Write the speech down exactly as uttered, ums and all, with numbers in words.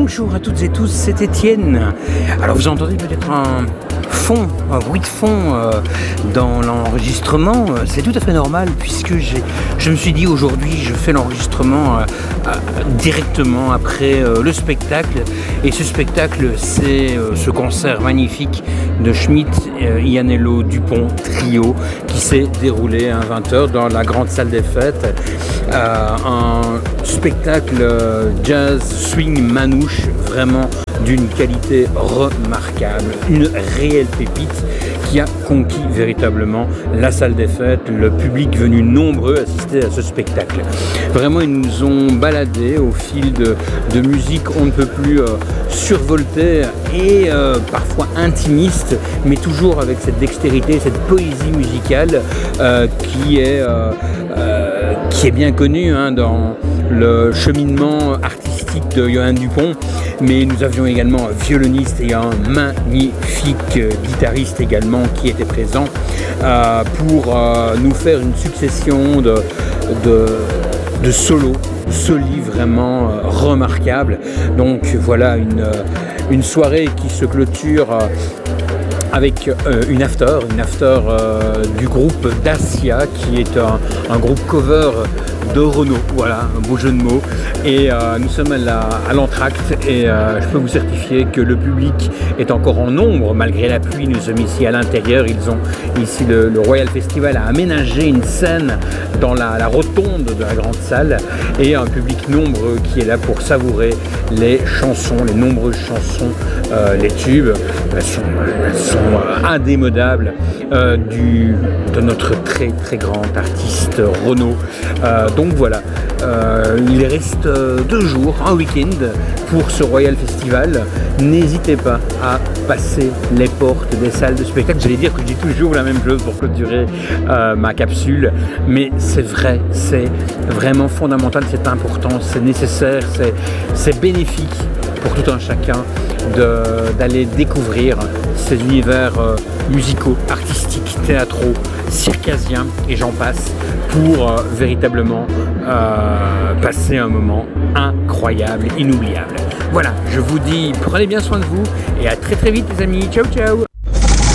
Bonjour à toutes et tous, c'est Étienne. Alors vous entendez peut-être un fond, un bruit de fond euh, dans l'enregistrement. C'est tout à fait normal puisque j'ai, je me suis dit aujourd'hui je fais l'enregistrement euh, euh, directement après euh, le spectacle. Et ce spectacle c'est euh, ce concert magnifique de Schmitt, euh, Ianello, Dupont, Trio qui s'est déroulé à vingt heures dans la grande salle des fêtes. Euh, un spectacle euh, jazz, swing, manouche, vraiment d'une qualité remarquable, une réelle pépite qui a conquis véritablement la salle des fêtes, le public venu nombreux assister à ce spectacle. Vraiment, ils nous ont baladés au fil de, de musique on ne peut plus euh, survoltée et euh, parfois intimiste, mais toujours avec cette dextérité, cette poésie musicale euh, qui est euh, euh, qui est bien connue hein, dans le cheminement artistique de Johan Dupont. Mais nous avions également un violoniste et un magnifique guitariste également qui était présent euh, pour euh, nous faire une succession de, de, de solos, solis vraiment euh, remarquables. Donc voilà une, une soirée qui se clôture euh, avec euh, une after, une after euh, du groupe Dacia qui est un, un groupe cover de Renault, voilà, un beau jeu de mots. Et euh, nous sommes à, la, à l'entracte et euh, je peux vous certifier que le public est encore en nombre malgré la pluie. Nous sommes ici à l'intérieur. Ils ont ici le, le Royal Festival a aménagé une scène dans la, la rotonde de la grande salle et un public nombreux qui est là pour savourer les chansons, les nombreuses chansons, euh, les tubes. Elles sont, elles sont euh, indémodables euh, du, de notre très très grand artiste Renault. Euh, donc voilà, euh, il reste deux jours, un week-end pour ce Royal Festival. N'hésitez pas à passer les portes des salles de spectacle. J'allais dire que je dis toujours la même chose pour clôturer euh, ma capsule, mais c'est vrai, c'est vraiment fondamental, c'est important, c'est nécessaire, c'est, c'est bénéfique pour tout un chacun de, d'aller découvrir ces univers euh, musicaux, artistiques, théâtraux, circassiens et j'en passe pour euh, véritablement euh, passer un moment incroyable, inoubliable. Voilà, je vous dis prenez bien soin de vous et à très très vite les amis, ciao ciao.